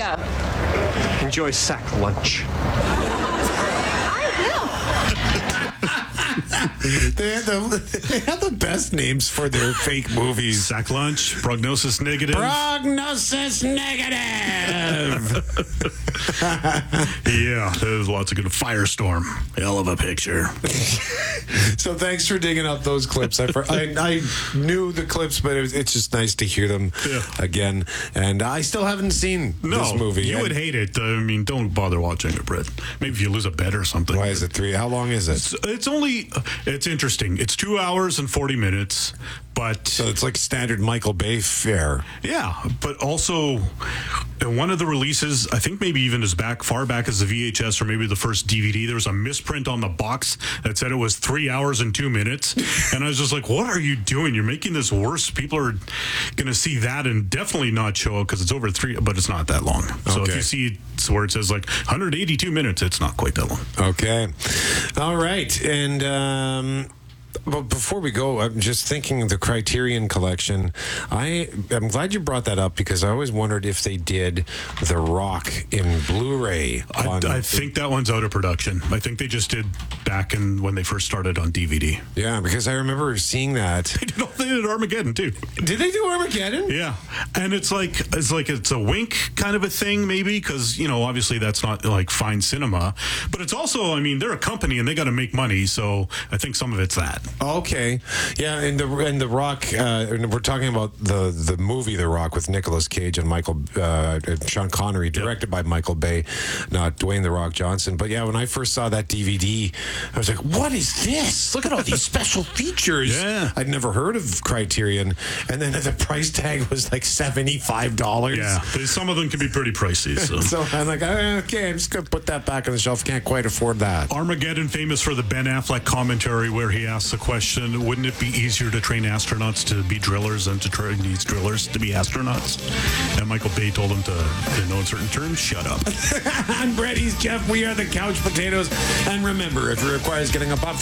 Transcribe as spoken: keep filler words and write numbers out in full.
go. Enjoy sack lunch. they, had the, they had the best names for their fake movies. Sack Lunch, Prognosis Negative. Prognosis Negative. Yeah, there's lots of good. Firestorm. Hell of a picture. So thanks for digging up those clips. I, I, I knew the clips, but it was, it's just nice to hear them yeah. again. And I still haven't seen no, this movie. You and, would hate it. I mean, don't bother watching it, Brett. Maybe if you lose a bet or something. Why is it three? How long is it? It's, it's only, it's interesting. It's two hours and forty minutes, but... So it's like standard Michael Bay fare. Yeah, but also in one of the releases, I think maybe even as back far back as the V H S or maybe the first D V D, there was a misprint on the box that said it was three hours and two minutes. And I was just like, what are you doing? You're making this worse. People are going to see that and definitely not show up because it's over three, but it's not that long. So Okay. if you see where it says like one hundred eighty-two minutes, it's not quite that long. Okay. All right. And, um, but before we go, I'm just thinking of the Criterion Collection. I, I'm glad you brought that up because I always wondered if they did The Rock in Blu-ray. I, on- I think that one's out of production. I think they just did back in when they first started on D V D. Yeah, because I remember seeing that. They did, they did Armageddon too. Did they do Armageddon? Yeah, and it's like it's like it's a wink kind of a thing, maybe, because you know obviously that's not like fine cinema, but it's also, I mean, they're a company and they got to make money, so I think some of it's that. Okay, yeah, and the and the Rock. Uh, and we're talking about the the movie The Rock with Nicolas Cage and Michael uh, and Sean Connery, directed yep. by Michael Bay, not Dwayne The Rock Johnson. But yeah, when I first saw that D V D, I was like, "What is this? Look at all these special features." Yeah, I'd never heard of Criterion, and then the price tag was like seventy five dollars. Yeah, some of them can be pretty pricey. So, so I'm like, okay, I'm just gonna put that back on the shelf. Can't quite afford that. Armageddon, famous for the Ben Affleck commentary where he asks the question, wouldn't it be easier to train astronauts to be drillers than to train these drillers to be astronauts? And Michael Bay told him to, to know in certain terms, shut up. I'm Brett, he's Jeff, we are the Couch Potatoes. And remember, if it requires getting up off the